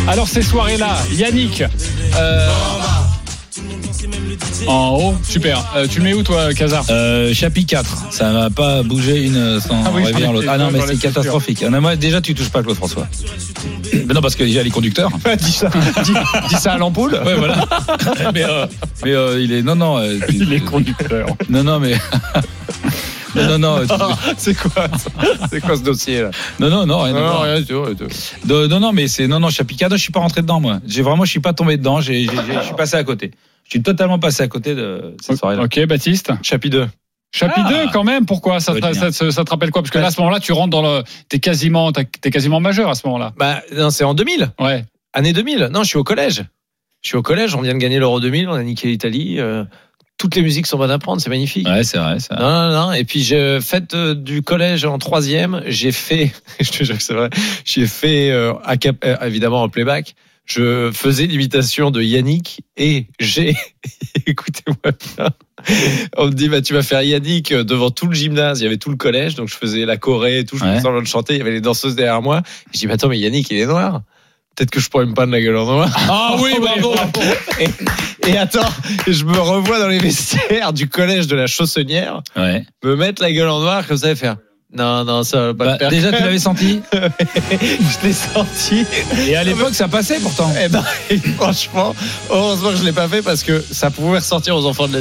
Alors ces soirées-là, Yannick en haut, super. Tu le mets où toi, Casar? Chapitre 4, ça va pas bouger une sans réveiller l'autre. Ah non, mais c'est catastrophique. Non, moi, déjà, tu touches pas Claude François. Mais non, parce qu'il y a les conducteurs. dis ça à l'ampoule. Ouais, voilà. mais il est il est conducteur. Non, mais non. C'est quoi ce dossier là? Non, rien. Rien du tout. Non, mais c'est chapitre 4, je suis pas rentré dedans moi. Je suis pas tombé dedans, je suis passé à côté. Je suis totalement passé à côté de cette soirée-là. Ok, Baptiste. Chapitre 2. Chapitre 2 quand même, pourquoi ça te rappelle quoi? Parce que là, à ce moment-là, tu rentres dans t'es quasiment majeur à ce moment-là. Bah non, c'est en 2000. Ouais. Année 2000. Non, je suis au collège, on vient de gagner l'Euro 2000, on a niqué l'Italie. Toutes les musiques sont bonnes à prendre, c'est magnifique. Ouais, c'est vrai. Non. Et puis, fête du collège en 3e, j'ai fait, je te jure que c'est vrai, évidemment en playback, je faisais l'imitation de Yannick et écoutez-moi bien, on me dit, tu vas faire Yannick devant tout le gymnase, il y avait tout le collège, donc je faisais la choré et tout, je faisais semblant de chanter, il y avait les danseuses derrière moi. Je dis, attends, mais Yannick, il est noir. Peut-être que je pourrais me peindre la gueule en noir. Ah oui, bravo. Et attends, je me revois dans les vestiaires du collège de la Chaussonnière, me mettre la gueule en noir comme ça et faire. Non, ça va pas te faire. Déjà, tu l'avais senti? Je l'ai senti. Et à l'époque, ça passait pourtant. Et franchement, heureusement que je l'ai pas fait parce que ça pouvait ressortir aux enfants de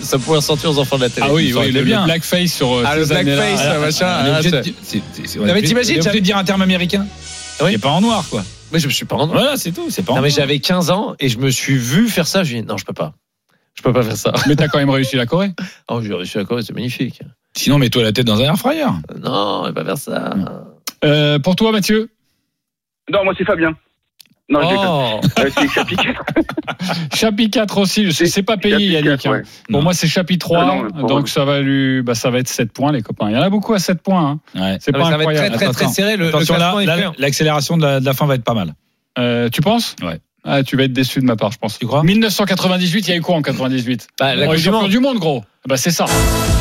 la télé. Ah oui, le blackface sur le blackface, machin. Mais t'imagines, j'avais dire un terme américain. Il est pas en noir, quoi. Mais je me suis pas en noir. Voilà, c'est tout. C'est pas. Non, mais j'avais 15 ans et je me suis vu faire ça. Je dis non, je peux pas faire ça. Mais t'as quand même réussi la Corée. Oh, j'ai réussi la Corée, c'est magnifique. Sinon, mets-toi la tête dans un air fryer. Non, je vais pas faire ça. Pour toi, Mathieu? Non, moi c'est Fabien. Non, c'est chapitre 4. Chapitre 4 aussi, c'est pas payé, Yannick. 4, ouais. Pour moi, c'est chapitre 3, donc ça va être 7 points, les copains. Il y en a beaucoup à 7 points. Ouais. C'est pas incroyable. Ça va être très serré. Attention, l'accélération de la fin va être pas mal. Tu penses? Ouais. Ah, tu vas être déçu de ma part, je pense. Tu crois? 1998, il y a eu quoi en 98? La Coupe du Monde, gros. C'est ça.